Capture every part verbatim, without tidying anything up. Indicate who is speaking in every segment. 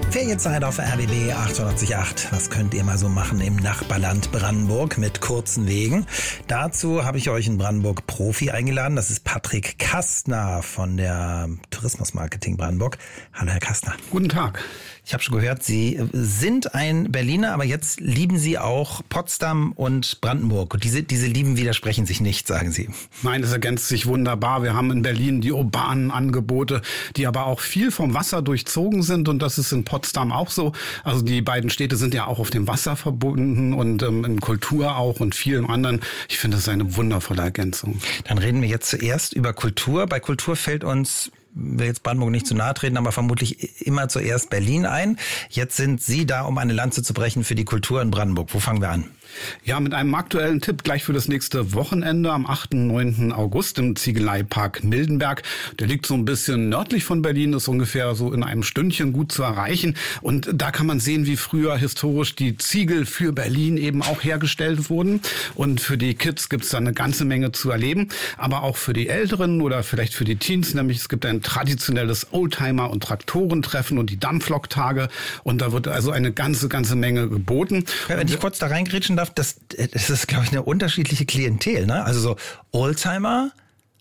Speaker 1: Ferienzeit auf R B B achtundachtzig Komma acht. Was könnt ihr mal so machen im Nachbarland Brandenburg mit kurzen Wegen? Dazu habe ich euch einen Brandenburg-Profi eingeladen. Das ist Patrick Kastner von der Tourismusmarketing Brandenburg. Hallo, Herr Kastner.
Speaker 2: Guten Tag.
Speaker 1: Ich habe schon gehört, Sie sind ein Berliner, aber jetzt lieben Sie auch Potsdam und Brandenburg. Und diese, diese Lieben widersprechen sich nicht, sagen Sie.
Speaker 2: Nein, das ergänzt sich wunderbar. Wir haben in Berlin die urbanen Angebote, die aber auch viel vom Wasser durchzogen sind. Und das ist in Potsdam auch so. Also die beiden Städte sind ja auch auf dem Wasser verbunden und ähm, in Kultur auch und vielen anderen. Ich finde, das ist eine wundervolle Ergänzung.
Speaker 1: Dann reden wir jetzt zuerst über Kultur. Bei Kultur fällt uns, will jetzt Brandenburg nicht zu nahe treten, aber vermutlich immer zuerst Berlin ein. Jetzt sind Sie da, um eine Lanze zu brechen für die Kultur in Brandenburg. Wo fangen wir an?
Speaker 2: Ja, mit einem aktuellen Tipp gleich für das nächste Wochenende am achten und neunten August im Ziegeleipark Mildenberg. Der liegt so ein bisschen nördlich von Berlin, ist ungefähr so in einem Stündchen gut zu erreichen. Und da kann man sehen, wie früher historisch die Ziegel für Berlin eben auch hergestellt wurden. Und für die Kids gibt es da eine ganze Menge zu erleben. Aber auch für die Älteren oder vielleicht für die Teens, nämlich es gibt ein traditionelles Oldtimer- und Traktorentreffen und die Dampfloktage. Und da wird also eine ganze, ganze Menge geboten.
Speaker 1: Ja, wenn ich kurz da reingrätschen darf, das, das ist, glaube ich, eine unterschiedliche Klientel, ne? Also so Oldtimer,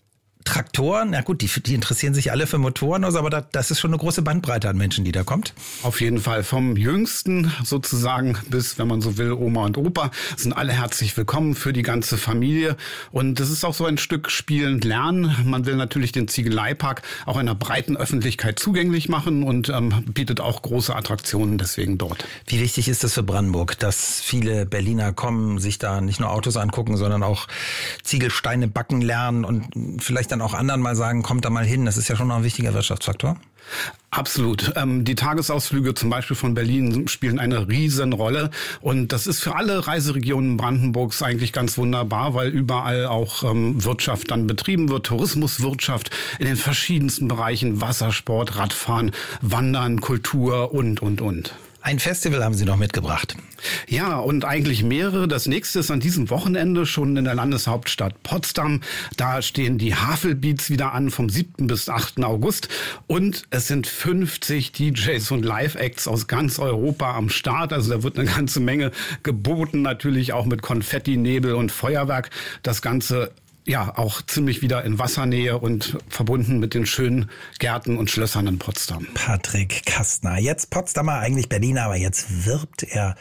Speaker 1: Traktoren, na gut, die, die interessieren sich alle für Motoren, also, aber da, das ist schon eine große Bandbreite an Menschen, die da kommt.
Speaker 2: Auf jeden Fall. Vom Jüngsten sozusagen bis, wenn man so will, Oma und Opa sind alle herzlich willkommen für die ganze Familie. Und das ist auch so ein Stück spielend lernen. Man will natürlich den Ziegeleipark auch einer breiten Öffentlichkeit zugänglich machen und ähm, bietet auch große Attraktionen deswegen dort.
Speaker 1: Wie wichtig ist das für Brandenburg, dass viele Berliner kommen, sich da nicht nur Autos angucken, sondern auch Ziegelsteine backen lernen und vielleicht dann auch anderen mal sagen, kommt da mal hin. Das ist ja schon noch ein wichtiger Wirtschaftsfaktor.
Speaker 2: Absolut. Ähm, die Tagesausflüge zum Beispiel von Berlin spielen eine Riesenrolle. Und das ist für alle Reiseregionen Brandenburgs eigentlich ganz wunderbar, weil überall auch ähm, Wirtschaft dann betrieben wird. Tourismuswirtschaft in den verschiedensten Bereichen. Wassersport, Radfahren, Wandern, Kultur und, und, und.
Speaker 1: Ein Festival haben Sie noch mitgebracht.
Speaker 2: Ja, und eigentlich mehrere. Das nächste ist an diesem Wochenende schon in der Landeshauptstadt Potsdam. Da stehen die Havelbeats wieder an vom siebten bis achten August. Und es sind fünfzig D Js und Live-Acts aus ganz Europa am Start. Also da wird eine ganze Menge geboten, natürlich auch mit Konfetti, Nebel und Feuerwerk. Das Ganze ja auch ziemlich wieder in Wassernähe und verbunden mit den schönen Gärten und Schlössern in Potsdam.
Speaker 1: Patrick Kastner, jetzt Potsdamer, eigentlich Berliner, aber jetzt wirbt er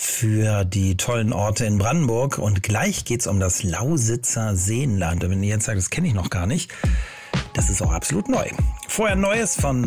Speaker 1: für die tollen Orte in Brandenburg. Und gleich geht's um das Lausitzer Seenland. Und wenn ihr jetzt sagt, das kenne ich noch gar nicht, das ist auch absolut neu. Vorher Neues von